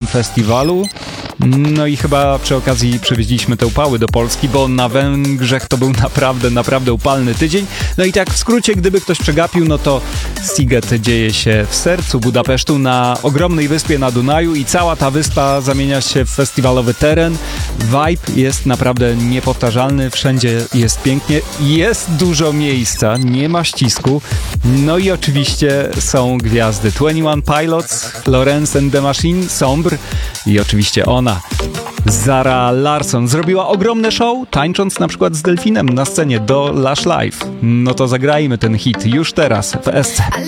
festiwalu. No i chyba przy okazji przywieźliśmy te upały do Polski, bo na Węgrzech to był naprawdę upalny tydzień. No i tak w skrócie, gdyby ktoś przegapił, no to Sziget dzieje się w sercu Budapesztu, na ogromnej wyspie na Dunaju i cała ta wyspa zamienia się w festiwalowy teren. Vibe jest naprawdę niepowtarzalny, wszędzie jest pięknie, jest dużo miejsca, nie ma ścisku. No i oczywiście są gwiazdy 21 Pilots, Florence and the Machine, Sombre i oczywiście ona, Zara Larsson, zrobiła ogromne show, tańcząc na przykład z delfinem na scenie do Lush Live. No to zagrajmy ten hit już teraz w SC.